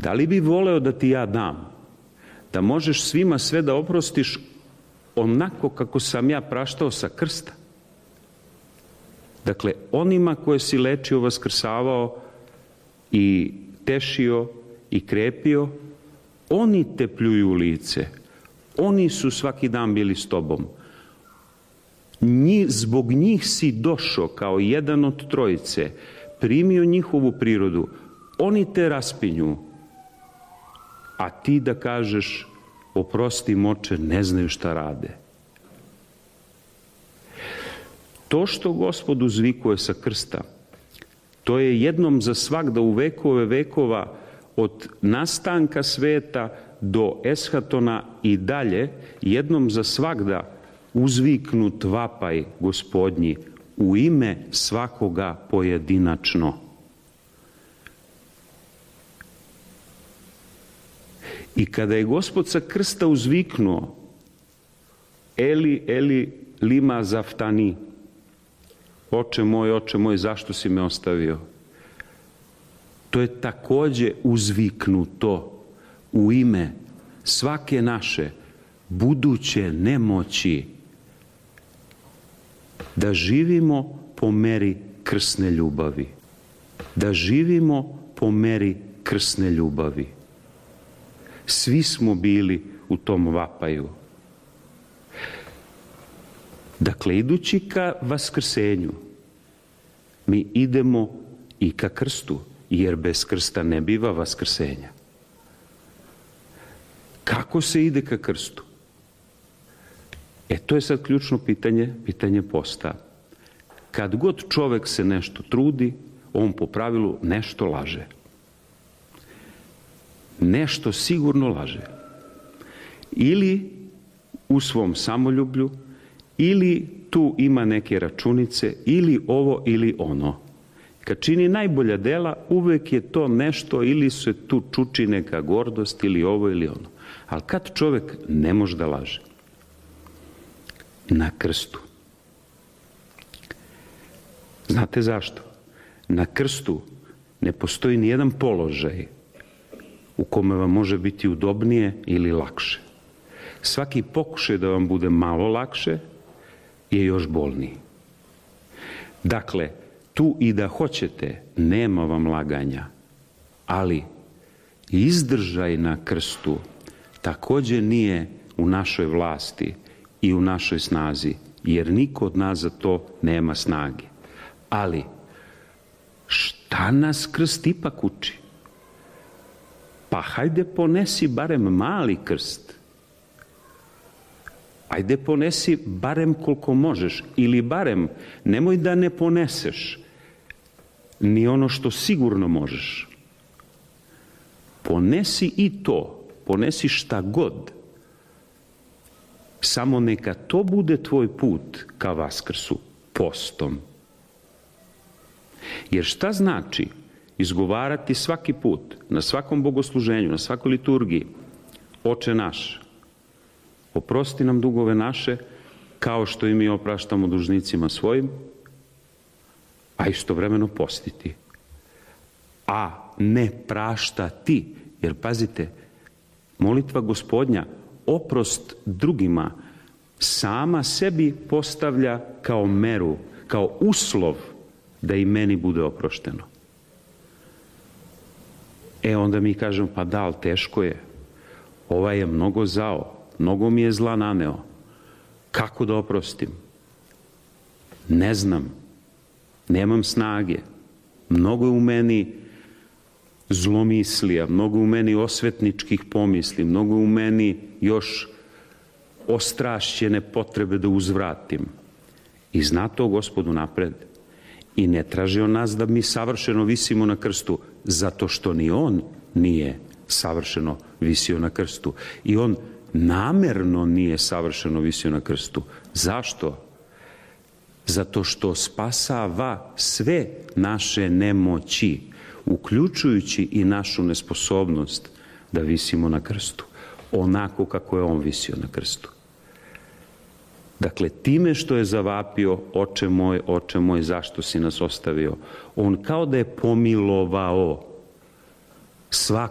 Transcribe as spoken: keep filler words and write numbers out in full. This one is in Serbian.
Da li bi voleo da ti ja dam? Da možeš svima sve da oprostiš onako kako sam ja praštao sa krsta? Dakle, onima koje si lečio, vaskrsavao i tešio i krepio, oni te pljuju u lice. Oni su svaki dan bili s tobom. Nji, zbog njih si došao kao jedan od trojice, primio njihovu prirodu, oni te raspinju, a ti da kažeš oprosti moče, ne znaju šta rade. To što Gospod uzvikuje sa krsta, to je jednom za svagda u vekove vekova, od nastanka sveta do eshatona i dalje, jednom za svagda uzviknut vapaj Gospodnji u ime svakoga pojedinačno. I kada je Gospod sa krsta uzviknuo Eli, Eli, lima zaftani, oče moj, oče moj, zašto si me ostavio? To je takođe uzviknuto u ime svake naše buduće nemoći da živimo po meri krsne ljubavi. Da živimo po meri krsne ljubavi. Svi smo bili u tom vapaju. Dakle, idući ka vaskrsenju, mi idemo i ka krstu, jer bez krsta ne biva vaskrsenja. Kako se ide ka krstu? E, to je sad ključno pitanje, pitanje posta. Kad god čovek se nešto trudi, on po pravilu nešto laže. Nešto sigurno laže. Ili u svom samoljublju, ili tu ima neke računice, ili ovo ili ono. Kad čini najbolja dela, uvek je to nešto, ili se tu čuči neka gordost, ili ovo ili ono. Ali kad čovek ne može da laže? Na krstu. Znate zašto? Na krstu ne postoji ni jedan položaj u kome vam može biti udobnije ili lakše. Svaki pokušaj da vam bude malo lakše je još bolniji. Dakle, tu i da hoćete, nema vam laganja, ali izdržaj na krstu takođe nije u našoj vlasti i u našoj snazi, jer niko od nas za to nema snage. Ali, šta nas krst ipak uči? Pa hajde ponesi barem mali krst. Ajde ponesi barem koliko možeš, ili barem nemoj da ne poneseš ni ono što sigurno možeš. Ponesi i to, ponesi šta god. Samo neka to bude tvoj put ka Vaskrsu, postom. Jer šta znači izgovarati svaki put, na svakom bogosluženju, na svakoj liturgiji, Oče naš, oprosti nam dugove naše, kao što i mi opraštamo dužnicima svojim, a istovremeno postiti. A ne praštati, jer pazite, molitva Gospodnja, oprost drugima, sama sebi postavlja kao meru, kao uslov da i meni bude oprošteno. E onda mi kažemo, pa da, ali teško je. Ovaj je mnogo zao, mnogo mi je zla naneo. Kako da oprostim? Ne znam. Nemam snage. Mnogo je u meni zlomislija, mnogo je u meni osvetničkih pomisli, mnogo je u meni još ostrašćene potrebe da uzvratim. I zna to Gospodu napred. I ne traži on nas da mi savršeno visimo na krstu, zato što ni on nije savršeno visio na krstu. I on namerno nije savršeno visio na krstu. Zašto? Zato što spasava sve naše nemoći, uključujući i našu nesposobnost da visimo na krstu, onako kako je on visio na krstu. Dakle, time što je zavapio, Oče moj, Oče moj, zašto si nas ostavio? On kao da je pomilovao sva